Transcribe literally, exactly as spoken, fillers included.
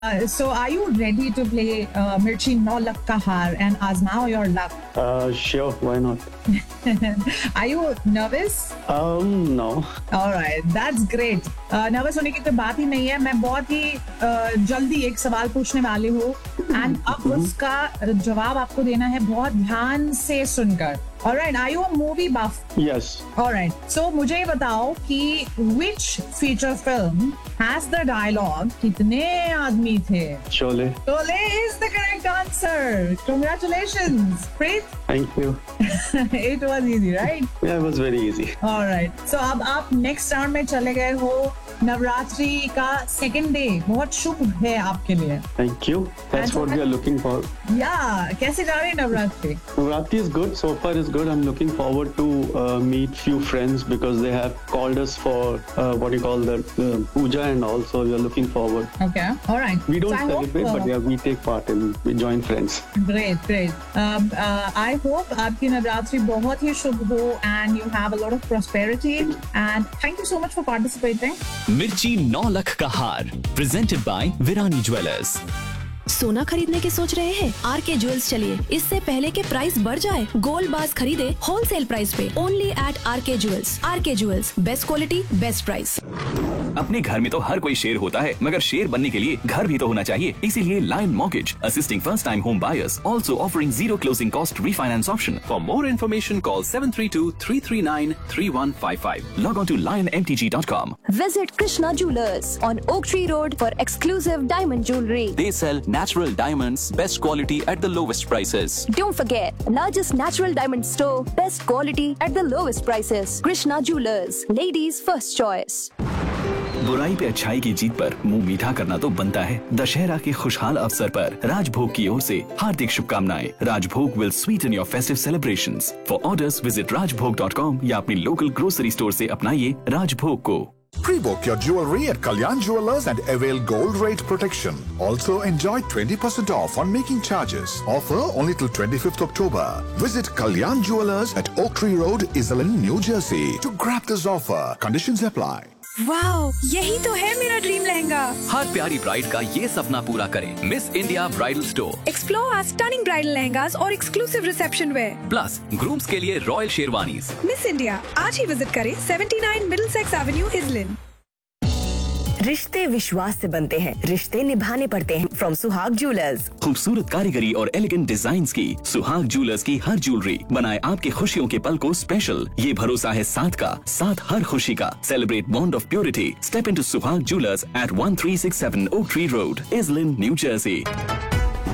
Uh, so are you ready to play uh, Mirchi No Luck Ka Haar and Azmao your luck? Uh, sure, why not? Are you nervous? Um, no. All right, that's great. Uh, nervous होने की तो बात ही नहीं है. मैं बहुत ही uh, जल्दी एक सवाल पूछने वाली हूँ and अब उसका जवाब आपको देना है बहुत ध्यान से सुनकर. All right, are you a movie buff? Yes. All right. So मुझे ये बताओ कि which feature film has the dialogue कितने आदमी थे? Sholay. Sholay is the correct answer. Congratulations, Preet. Thank you. It was easy, right? Yeah, it was very easy. All right. So अब आप next round में चले गए हो. नवरात्रि का second day बहुत शुभ है आपके लिए. Thank you. That's what we are looking for. Yeah. कैसे जा रही है Navratri? Navratri is good. So far is good. I'm looking forward to uh, meet few friends because they have called us for uh, what you call the uh, puja and also we are looking forward. Okay. All right. We don't so celebrate, hope, uh, but yeah, we take part and we join friends. Great, great. Um, uh, I hope आपकी नवरात्रि बहुत ही शुभ हो and you have a lot of prosperity and thank you so much for participating. मिर्ची नौ लख का हार presented by Virani Jewellers. सोना खरीदने की सोच रहे हैं? आर के ज्वेल्स चलिए, इससे पहले के प्राइस बढ़ जाए, गोल्ड बार्स खरीदे होलसेल प्राइस पे ओनली एट आर के ज्वेल्स. आर के jewels, best quality best price. अपने घर में तो हर कोई शेर होता है, मगर शेर बनने के लिए घर भी तो होना चाहिए. इसीलिए lion mortgage assisting first time home buyers, also offering zero closing cost refinance option. For more information call seven three to three three nine three one five five. Log on to lion M T G dot com. Visit Krishna Jewelers on Oak Tree Road for exclusive diamond jewelry. They sell natural diamonds, best quality at the lowest prices. Don't forget, largest natural diamond store, best quality at the lowest prices. Krishna Jewelers, ladies' first choice. बुराई पे अच्छाई की जीत पर मुंह मीठा करना तो बनता है. दशहरा के खुशहाल अवसर पर राजभोग की ओर से हार्दिक शुभकामनाएं. राजभोग will sweeten your festive celebrations. For orders visit rajbhog dot com या अपनी लोकल ग्रोसरी स्टोर से अपनाइए राजभोग को. Pre-book your jewelry at Kalyan Jewelers and avail gold rate protection. Also enjoy twenty percent off on making charges. Offer only till twenty-fifth October. Visit Kalyan Jewelers at Oak Tree Road, Iselin, New Jersey to grab this offer. Conditions apply. Wow, यही तो है मेरा dream lehenga. हर प्यारी bride का ये सपना पूरा करें. Miss India bridal store. Explore our stunning bridal lehengas और exclusive reception where. Plus grooms के लिए रॉयल शेरवानीज. मिस इंडिया आज ही विजिट करें सेवेंटी नाइन मिडलसेक्स एवेन्यू, इजलिन. रिश्ते विश्वास से बनते हैं, रिश्ते निभाने पड़ते हैं. फ्रॉम सुहाग ज्वेलर्स. खूबसूरत कारीगरी और एलिगेंट डिजाइन्स की सुहाग ज्वेलर्स की हर ज्वेलरी बनाए आपके खुशियों के पल को स्पेशल. ये भरोसा है साथ का, साथ हर खुशी का. Celebrate bond of purity. Step into सुहाग jewellers eight one three six seven Oak Tree Road, Iselin, New Jersey.